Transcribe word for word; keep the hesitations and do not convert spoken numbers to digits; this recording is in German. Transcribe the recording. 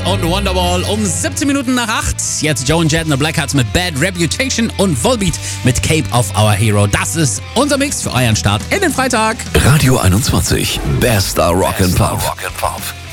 und Wonderwall um siebzehn Minuten nach acht. Jetzt Joe and Jett und the Blackhearts mit Bad Reputation und Volbeat mit Cape of Our Hero. Das ist unser Mix für euren Start in den Freitag. Radio einundzwanzig, Bester Rock and Pop.